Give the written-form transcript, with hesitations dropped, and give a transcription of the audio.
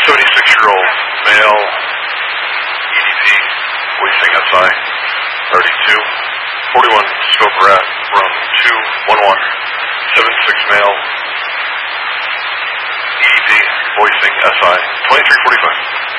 76-year-old male, EDP, voicing SI, 32, 41 scope rat, run 211, 76 male, EDP, voicing SI, 2345.